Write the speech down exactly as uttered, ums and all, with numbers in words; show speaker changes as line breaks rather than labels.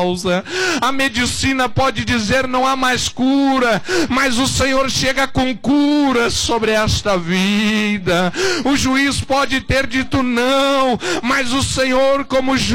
A medicina pode dizer não há mais cura, mas o Senhor chega com cura sobre esta vida. O juiz pode ter dito não, mas o Senhor, como juiz,